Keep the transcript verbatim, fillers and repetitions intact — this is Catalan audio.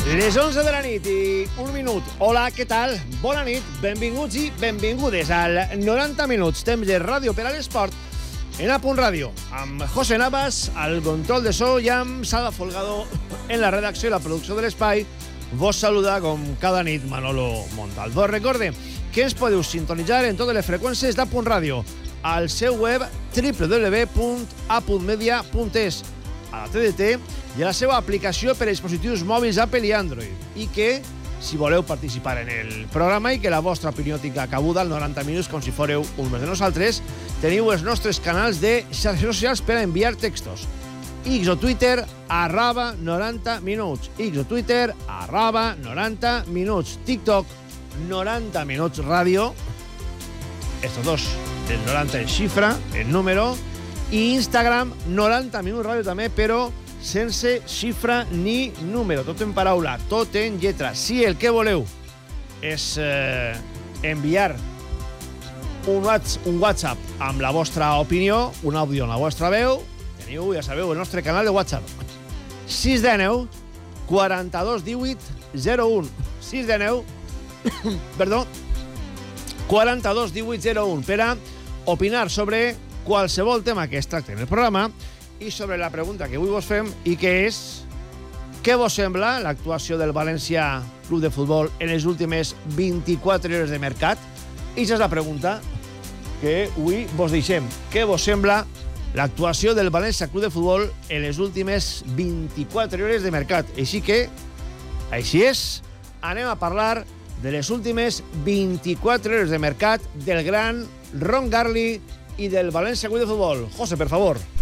Les onze de la nit i un minut. Hola, què tal? Bona nit, benvinguts i benvingudes al noranta minuts, temps de ràdio per a l'esport en A Punt Ràdio, amb José Navas al control de so i amb Salva Folgado en la redacció i la producció de l'espai. Vos saluda com cada nit Manolo Montalvo. Recorde que ens podeu sintonitzar en totes les freqüències d'A Punt Ràdio al seu web w w w punt a punt media punt es, a la T D T i a la seva aplicació per a dispositius mòbils Apple i Android, i que, si voleu participar en el programa i que la vostra opinió tinga cabuda al noranta minuts com si fóreu un més de nosaltres, teniu els nostres canals de xarxes socials per a enviar textos. X o Twitter, arroba noranta minuts. X o Twitter, arroba noranta minuts. TikTok, noranta minuts ràdio. Estos dos, el noranta en xifra, el número. I Instagram, noranta minuts ràdio també, però sense xifra ni número. Tot en paraula, tot en lletra. Si el que voleu és eh, enviar un WhatsApp amb la vostra opinió, un àudio amb la vostra veu, teniu, ja sabeu, el nostre canal de WhatsApp. sis de nou, quaranta-dos divuit, zero un. sis de nou, perdó, quaranta-dos divuit, zero un, per a opinar sobre qualsevol tema que es tracti en el programa i sobre la pregunta que avui vos fem, i que és: què vos sembla l'actuació del València Club de Futbol en les últimes vint-i-quatre hores de mercat? I aquesta és la pregunta que avui vos deixem. Què vos sembla l'actuació del València Club de Futbol en les últimes vint-i-quatre hores de mercat? Així que, així és, anem a parlar de les últimes vint-i-quatre hores de mercat del gran Ron Garli i del València Club de Futbol. José, per favor.